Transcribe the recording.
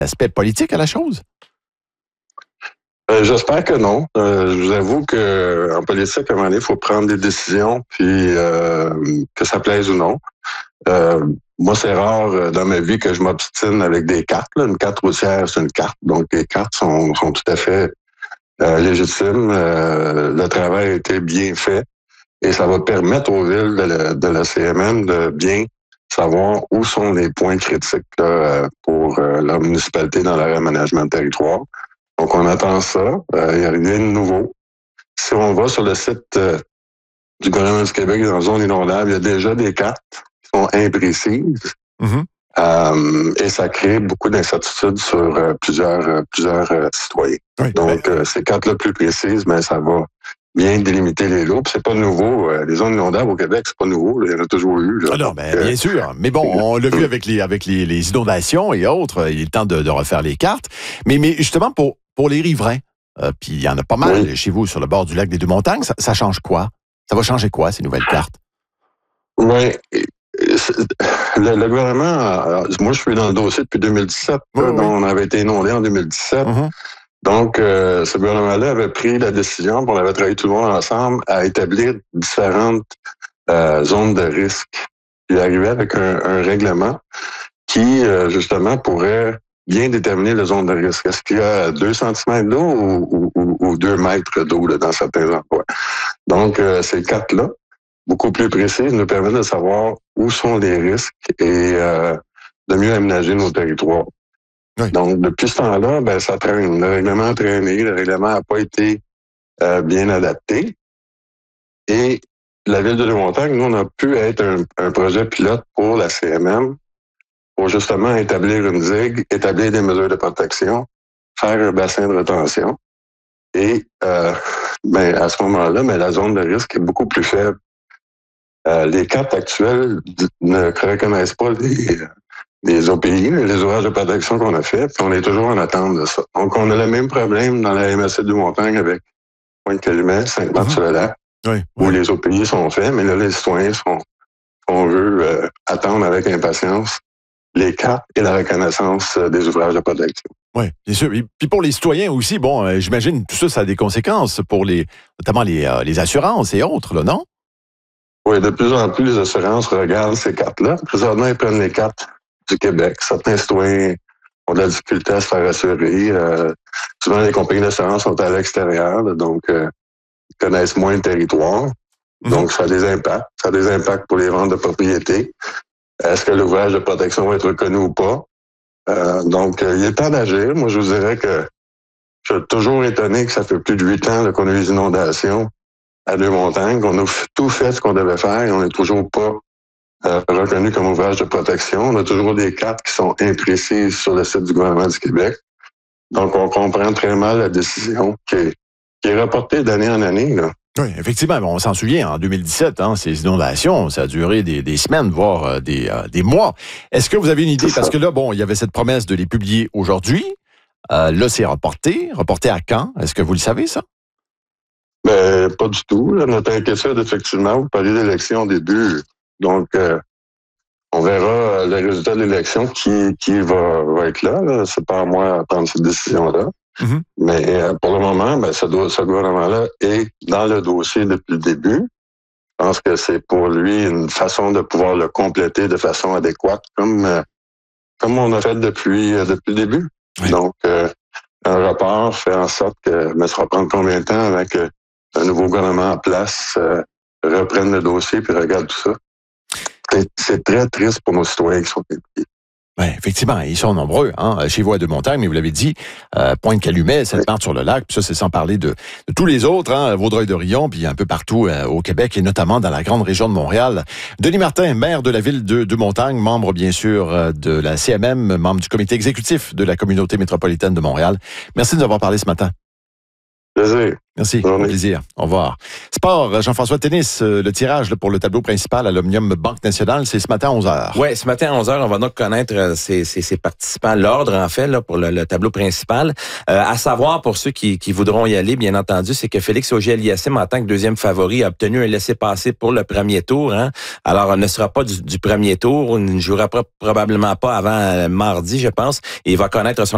aspect politique à la chose? J'espère que non. Je vous avoue que en politique, à un moment donné, il faut prendre des décisions, puis que ça plaise ou non. Moi, c'est rare dans ma vie que je m'obstine avec des cartes. Là. Une carte routière, c'est une carte. Donc, les cartes sont tout à fait légitimes. Le travail a été bien fait et ça va permettre aux villes de la CMM de bien savoir où sont les points critiques là, pour leur municipalité dans leur aménagement de territoire. Donc, on attend ça. Il n'y a rien de nouveau. Si on va sur le site du gouvernement du Québec dans la zone inondable, il y a déjà des cartes qui sont imprécises. Et ça crée beaucoup d'incertitudes sur plusieurs citoyens. Oui, donc, ces cartes-là plus précises, mais ça va bien délimiter les lots. Puis c'est pas nouveau. Les zones inondables au Québec, c'est pas nouveau. Là. Il y en a toujours eu. Là. Ah non, bien sûr. Mais bon, on l'a vu avec les inondations et autres. Il est temps de refaire les cartes. Mais justement, pour les riverains, puis il y en a pas mal chez vous sur le bord du lac des Deux-Montagnes, ça change quoi? Ça va changer quoi, ces nouvelles cartes? Oui. Le gouvernement, moi, je suis dans le dossier depuis 2017. On avait été inondé en 2017. Donc, ce gouvernement-là avait pris la décision, on avait travaillé tout le monde ensemble, à établir différentes zones de risque. Il arrivait avec un règlement qui, justement, pourrait bien déterminer la zone de risque. Est-ce qu'il y a 2 cm d'eau ou 2 mètres d'eau là, dans certains endroits? Donc, ces cartes-là, beaucoup plus précises, nous permettent de savoir où sont les risques et de mieux aménager nos territoires. Oui. Donc, depuis ce temps-là, ça traîne. Le règlement a traîné, le règlement n'a pas été bien adapté. Et la Ville de Deux-Montagnes, nous, on a pu être un projet pilote pour la CMM pour justement établir une digue, établir des mesures de protection, faire un bassin de rétention. Et à ce moment-là, la zone de risque est beaucoup plus faible. Les cartes actuelles ne reconnaissent pas les OPI, les ouvrages de protection qu'on a fait, puis on est toujours en attente de ça. Donc, on a le même problème dans la MRC de Montagne avec Pointe-Calumet, Sainte-Marthe-sur-le-Lac, où les OPI sont faits, mais là, les citoyens on veut attendre avec impatience les cartes et la reconnaissance des ouvrages de protection. Oui, bien sûr. Et puis pour les citoyens aussi, bon, j'imagine tout ça, ça a des conséquences pour notamment les assurances et autres, là, non? Oui, de plus en plus, les assurances regardent ces cartes-là. Présentement, ils prennent les cartes du Québec. Certains citoyens ont de la difficulté à se faire assurer. Souvent, les compagnies d'assurance sont à l'extérieur, là, donc ils connaissent moins le territoire. Donc, ça a des impacts. Ça a des impacts pour les ventes de propriété. Est-ce que l'ouvrage de protection va être reconnu ou pas? Donc, il est temps d'agir. Moi, je vous dirais que je suis toujours étonné que ça fait plus de 8 ans là, qu'on a eu des inondations à Deux-Montagnes, qu'on a tout fait ce qu'on devait faire et on n'est toujours pas reconnu comme ouvrage de protection. On a toujours des cartes qui sont imprécises sur le site du gouvernement du Québec. Donc, on comprend très mal la décision qui est reportée d'année en année, là. Oui, effectivement. On s'en souvient, en 2017, ces inondations, ça a duré des semaines, voire des mois. Est-ce que vous avez une idée? Parce que là, bon, il y avait cette promesse de les publier aujourd'hui. Là, c'est reporté. Reporté à quand? Est-ce que vous le savez, ça? Pas du tout. Là, notre inquiétude, effectivement, vous parlez d'élection au début. Donc, on verra le résultat de l'élection qui va être là. C'est pas à moi à prendre cette décision-là. Mais pour le moment, ce gouvernement-là est dans le dossier depuis le début. Je pense que c'est pour lui une façon de pouvoir le compléter de façon adéquate, comme on a fait depuis le début. Oui. Donc, un rapport fait en sorte que ça va prendre combien de temps avant qu'un nouveau gouvernement en place reprenne le dossier puis regarde tout ça. C'est très triste pour nos citoyens qui sont impliqués. Oui, effectivement, ils sont nombreux, chez vous à Deux-Montagnes, mais vous l'avez dit, Pointe-Calumet, Sainte-Marthe-sur-le-Lac, puis ça, c'est sans parler de tous les autres, Vaudreuil-Dorion, puis un peu partout au Québec, et notamment dans la grande région de Montréal. Denis Martin, maire de la ville de Deux-Montagnes, membre, bien sûr, de la CMM, membre du comité exécutif de la communauté métropolitaine de Montréal. Merci de nous avoir parlé ce matin. Plaisir. Merci, plaisir. Au revoir. Sport, Jean-François Tennis, le tirage pour le tableau principal à l'Omnium Banque Nationale, c'est ce matin à 11h. Oui, ce matin à 11h, on va donc connaître ces participants, l'ordre en fait là pour le tableau principal. À savoir, pour ceux qui voudront y aller, bien entendu, c'est que Félix Auger-Aliassime, en tant que deuxième favori, a obtenu un laissez-passer pour le premier tour. Alors, ne sera pas du premier tour, il ne jouera probablement pas avant mardi, je pense, et il va connaître son